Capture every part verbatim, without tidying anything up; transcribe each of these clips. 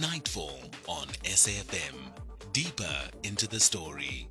Nightfall on S A F M. Deeper into the story.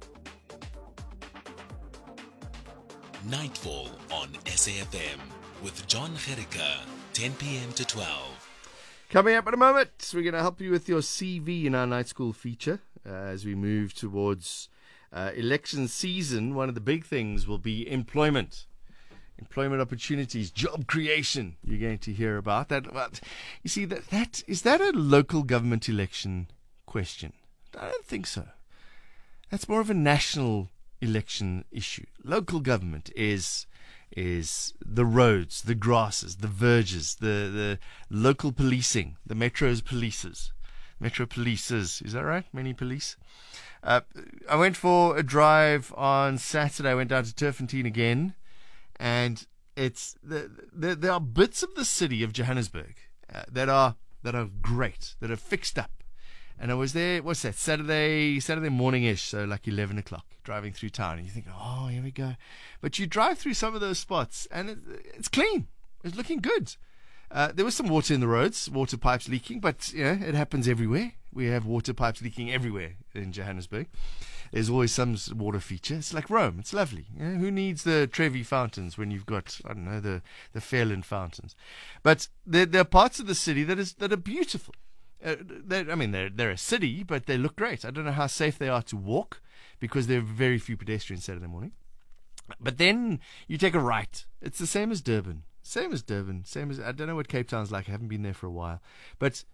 Nightfall on S A F M with John Gericke, ten p.m. to twelve. Coming up in a moment, we're going to help you with your C V in our night school feature uh, as we move towards uh, election season. One of the big things will be employment. Employment opportunities, job creation. You're going to hear about that. But you see, that that is that a local government election question? I don't think so. That's more of a national election issue. Local government is is the roads, the grasses, the verges, the, the local policing, the metro's polices. Metro polices, is that right? Many police. Uh, I went for a drive on Saturday. I went down to Turffontein again. And it's the, the, there are bits of the city of Johannesburg uh, that are that are great, that are fixed up. And I was there, what's that, Saturday Saturday morning-ish, so like eleven o'clock, driving through town. And you think, oh, here we go. But you drive through some of those spots, and it, it's clean. It's looking good. Uh, there was some water in the roads, water pipes leaking, but you know, it happens everywhere. We have water pipes leaking everywhere in Johannesburg. There's always some water feature. It's like Rome. It's lovely. You know, who needs the Trevi fountains when you've got, I don't know, the, the Fairland fountains? But there, there are parts of the city that is that are beautiful. Uh, I mean, they're, they're a city, but they look great. I don't know how safe they are to walk because there are very few pedestrians Saturday morning. But then you take a right. It's the same as Durban. Same as Durban. Same as, I don't know what Cape Town's like. I haven't been there for a while. But